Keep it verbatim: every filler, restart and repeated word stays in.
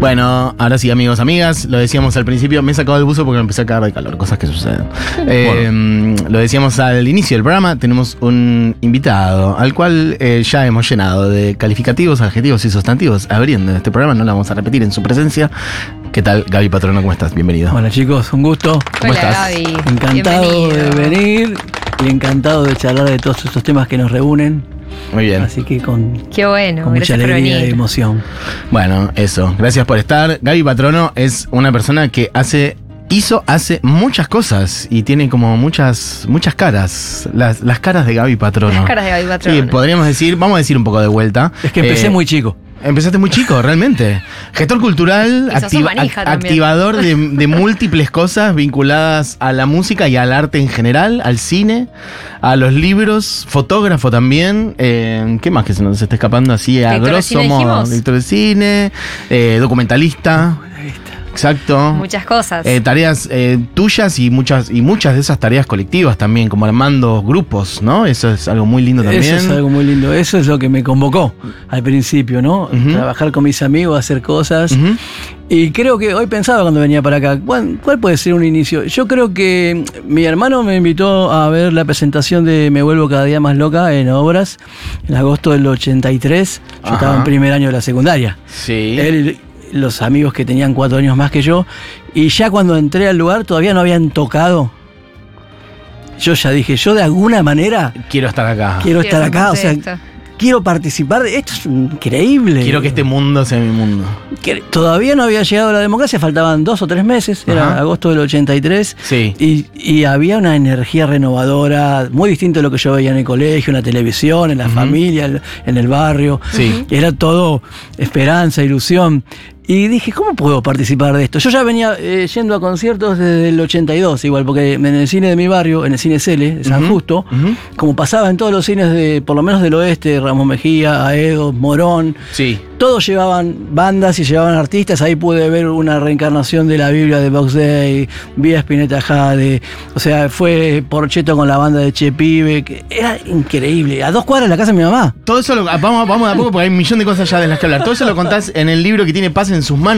Bueno, ahora sí, amigos, amigas, lo decíamos al principio, me he sacado el buzo porque me empecé a cagar de calor, cosas que suceden. Eh, bueno. Lo decíamos al inicio del programa, tenemos un invitado al cual eh, ya hemos llenado de calificativos, adjetivos y sustantivos abriendo este programa, no lo vamos a repetir en su presencia. ¿Qué tal, Gaby Patrono? ¿Cómo estás? Bienvenido. Hola chicos, un gusto. ¿Cómo Hola, estás? Gaby. Encantado Bienvenido. de venir y encantado de charlar de todos estos temas que nos reúnen. Muy bien. Así que con, Qué bueno, con mucha alegría y emoción. Bueno, eso. Gracias por estar. Gaby Patrono es una persona que hace... Hizo, hace muchas cosas y tiene como muchas muchas caras. Las, las caras de Gaby Patrono. Las caras de Gaby Patrono. Sí, podríamos decir, vamos a decir un poco de vuelta. Es que empecé eh, muy chico. Empezaste muy chico, realmente. Gestor cultural, activa, act, activador de, de múltiples cosas vinculadas a la música y al arte en general, al cine, a los libros, fotógrafo también. Eh, ¿Qué más que se nos está escapando así a grosso modo? Director de cine, eh, documentalista. Exacto. Muchas cosas. Eh, tareas eh, tuyas y muchas y muchas de esas tareas colectivas también, como armando grupos, ¿no? Eso es algo muy lindo también. Eso es algo muy lindo. Eso es lo que me convocó al principio, ¿no? Uh-huh. Trabajar con mis amigos, hacer cosas. Uh-huh. Y creo que hoy pensaba cuando venía para acá, ¿cuál, ¿cuál puede ser un inicio? Yo creo que mi hermano me invitó a ver la presentación de Me Vuelvo Cada Día Más Loca en Obras, en agosto del ochenta y tres. Yo Ajá. estaba en primer año de la secundaria. Sí. Él, los amigos que tenían cuatro años más que yo, y ya cuando entré al lugar todavía no habían tocado. Yo ya dije, yo de alguna manera quiero estar acá. Quiero, quiero estar acá, o sea, esto. quiero participar de esto, es increíble. Quiero que este mundo sea mi mundo. Que todavía no había llegado la democracia, faltaban dos o tres meses, era Ajá. agosto del ochenta y tres, sí. y, y había una energía renovadora, muy distinto de lo que yo veía en el colegio, en la televisión, en la uh-huh. familia, en el barrio. Sí. Era todo esperanza, ilusión. Y dije, ¿cómo puedo participar de esto? Yo ya venía eh, yendo a conciertos desde el ochenta y dos, igual, porque en el cine de mi barrio, en el cine Cele, de San uh-huh, Justo, uh-huh. como pasaba en todos los cines, de por lo menos del oeste, Ramos Mejía, Aedo, Morón, sí. todos llevaban bandas y llevaban artistas. Ahí pude ver una reencarnación de la Biblia de Box Day, vi a Spinetta Jade, o sea, fue Porcheto con la banda de Che Pibe, que era increíble. A dos cuadras de la casa de mi mamá. Todo eso, lo, vamos, vamos de a poco porque hay un millón de cosas ya de las que hablar. Todo eso lo contás en el libro que tiene Paz en sus manos.